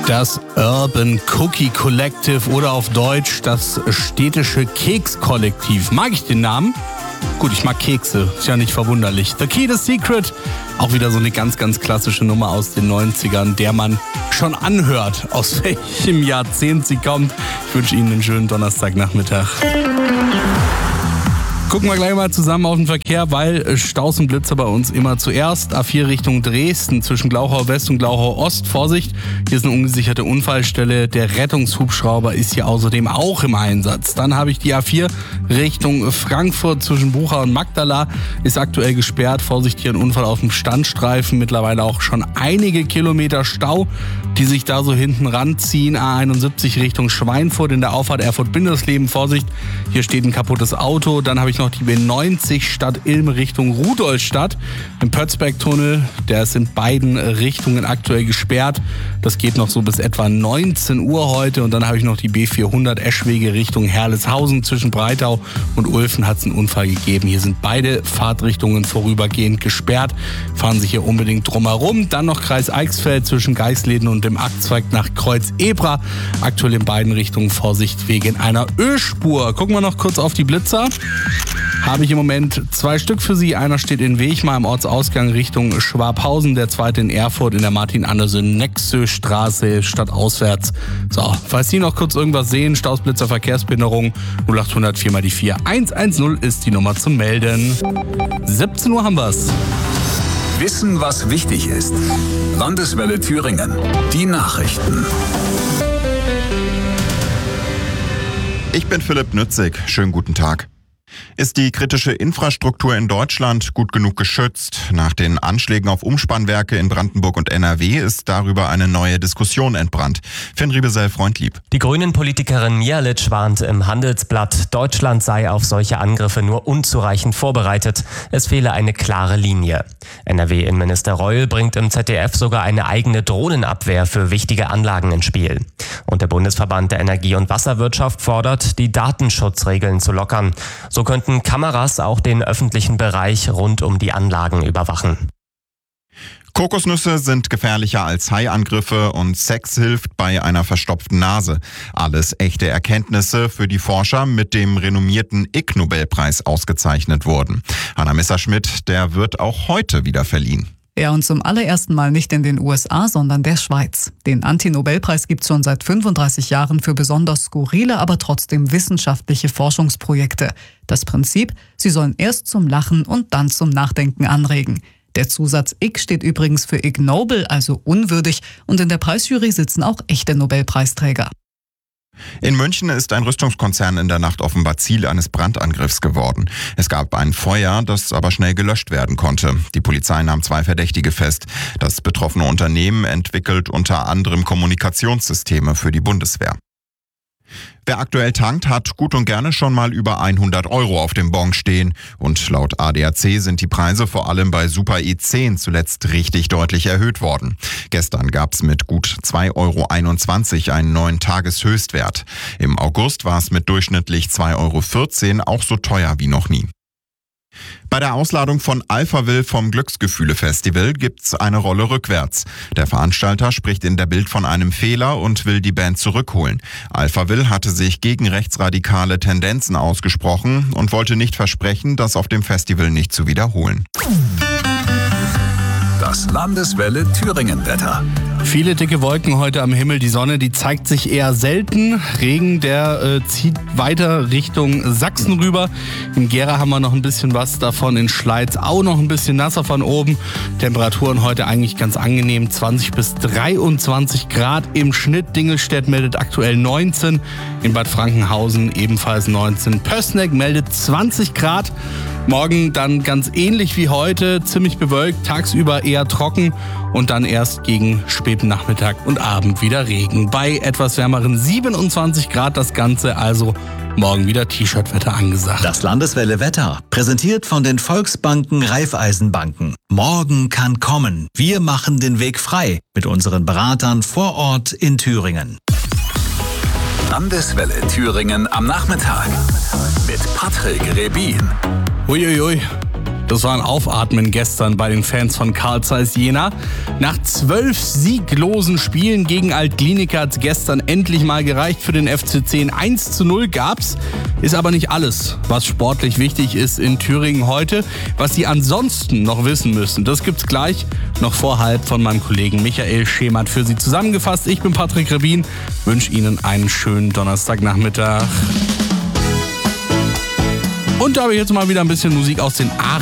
Das Urban Cookie Collective oder auf Deutsch das städtische Keks-Kollektiv. Mag ich den Namen? Gut, ich mag Kekse, ist ja nicht verwunderlich. The Key, The Secret, auch wieder so eine ganz, ganz klassische Nummer aus den 90ern, der man schon anhört, aus welchem Jahrzehnt sie kommt. Ich wünsche Ihnen einen schönen Donnerstagnachmittag. Gucken wir gleich mal zusammen auf den Verkehr, weil Staus und Blitzer bei uns immer zuerst. A4 Richtung Dresden zwischen Glauchau West und Glauchau Ost. Vorsicht, hier ist eine ungesicherte Unfallstelle. Der Rettungshubschrauber ist hier außerdem auch im Einsatz. Dann habe ich die A4 Richtung Frankfurt zwischen Bucha und Magdala. Ist aktuell gesperrt. Vorsicht, hier ein Unfall auf dem Standstreifen. Mittlerweile auch schon einige Kilometer Stau, die sich da so hinten ranziehen. A71 Richtung Schweinfurt in der Auffahrt Erfurt-Bindersleben. Vorsicht, hier steht ein kaputtes Auto. Dann habe ich noch die B90 Stadt Ilm Richtung Rudolstadt. Im Pötzbergtunnel, der ist in beiden Richtungen aktuell gesperrt. Das geht noch so bis etwa 19 Uhr heute. Und dann habe ich noch die B400 Eschwege Richtung Herleshausen. Zwischen Breitau und Ulfen hat es einen Unfall gegeben. Hier sind beide Fahrtrichtungen vorübergehend gesperrt. Fahren Sie hier unbedingt drumherum. Dann noch Kreis Eichsfeld zwischen Geisleden und dem Aktzweig nach Kreuz Ebra. Aktuell in beiden Richtungen Vorsicht wegen einer Ölspur. Gucken wir noch kurz auf die Blitzer. Habe ich im Moment 2 Stück für Sie. Einer steht in Wechmar im Ortsausgang Richtung Schwabhausen, der zweite in Erfurt in der Martin-Andersen-Nexö-Straße stadtauswärts. So, falls Sie noch kurz irgendwas sehen, Stausblitzer, Verkehrsbehinderung, 0800 4 mal die 4. 110 ist die Nummer zum Melden. 17 Uhr haben wir's. Wissen, was wichtig ist. Landeswelle Thüringen. Die Nachrichten. Ich bin Philipp Nützig. Schönen guten Tag. Ist die kritische Infrastruktur in Deutschland gut genug geschützt? Nach den Anschlägen auf Umspannwerke in Brandenburg und NRW ist darüber eine neue Diskussion entbrannt. Finn Riebesell-Freundlieb. Die Grünen-Politikerin Mihalic warnt im Handelsblatt, Deutschland sei auf solche Angriffe nur unzureichend vorbereitet. Es fehle eine klare Linie. NRW-Innenminister Reul bringt im ZDF sogar eine eigene Drohnenabwehr für wichtige Anlagen ins Spiel. Und der Bundesverband der Energie- und Wasserwirtschaft fordert, die Datenschutzregeln zu lockern. So könnten Kameras auch den öffentlichen Bereich rund um die Anlagen überwachen. Kokosnüsse sind gefährlicher als Haiangriffe und Sex hilft bei einer verstopften Nase. Alles echte Erkenntnisse, für die Forscher mit dem renommierten Ig-Nobelpreis ausgezeichnet wurden. Hanna Messerschmidt, der wird auch heute wieder verliehen. Ja, und zum allerersten Mal nicht in den USA, sondern der Schweiz. Den Anti-Nobelpreis gibt's schon seit 35 Jahren für besonders skurrile, aber trotzdem wissenschaftliche Forschungsprojekte. Das Prinzip, sie sollen erst zum Lachen und dann zum Nachdenken anregen. Der Zusatz Ig steht übrigens für ignoble, also unwürdig, und in der Preisjury sitzen auch echte Nobelpreisträger. In München ist ein Rüstungskonzern in der Nacht offenbar Ziel eines Brandangriffs geworden. Es gab ein Feuer, das aber schnell gelöscht werden konnte. Die Polizei nahm 2 Verdächtige fest. Das betroffene Unternehmen entwickelt unter anderem Kommunikationssysteme für die Bundeswehr. Wer aktuell tankt, hat gut und gerne schon mal über 100 € auf dem Bon stehen. Und laut ADAC sind die Preise vor allem bei Super E10 zuletzt richtig deutlich erhöht worden. Gestern gab es mit gut 2,21 € einen neuen Tageshöchstwert. Im August war es mit durchschnittlich 2,14 € auch so teuer wie noch nie. Bei der Ausladung von Alphaville vom Glücksgefühle-Festival gibt's eine Rolle rückwärts. Der Veranstalter spricht in der Bild von einem Fehler und will die Band zurückholen. Alphaville hatte sich gegen rechtsradikale Tendenzen ausgesprochen und wollte nicht versprechen, das auf dem Festival nicht zu wiederholen. Das Landeswelle Thüringen-Wetter. Viele dicke Wolken heute am Himmel. Die Sonne, die zeigt sich eher selten. Regen, der zieht weiter Richtung Sachsen rüber. In Gera haben wir noch ein bisschen was davon. In Schleiz auch noch ein bisschen nasser von oben. Temperaturen heute eigentlich ganz angenehm. 20 bis 23 Grad im Schnitt. Dingelstädt meldet aktuell 19. In Bad Frankenhausen ebenfalls 19. Pößneck meldet 20 Grad. Morgen dann ganz ähnlich wie heute, ziemlich bewölkt, tagsüber eher trocken und dann erst gegen späten Nachmittag und Abend wieder Regen. Bei etwas wärmeren 27 Grad das Ganze, also morgen wieder T-Shirt-Wetter angesagt. Das Landeswelle Wetter, präsentiert von den Volksbanken Raiffeisenbanken. Morgen kann kommen. Wir machen den Weg frei mit unseren Beratern vor Ort in Thüringen. Landeswelle Thüringen am Nachmittag mit Patrick Rebin. Uiuiui, Das war ein Aufatmen gestern bei den Fans von Carl Zeiss Jena. Nach 12 sieglosen Spielen gegen Altkliniker hat es gestern endlich mal gereicht für den FC10. 1:0 gab's, ist aber nicht alles, was sportlich wichtig ist in Thüringen heute. Was Sie ansonsten noch wissen müssen, das gibt's gleich noch vor halb von meinem Kollegen Michael Schemert für Sie zusammengefasst. Ich bin Patrick Rebin, wünsche Ihnen einen schönen Donnerstagnachmittag. Und da habe ich jetzt mal wieder ein bisschen Musik aus den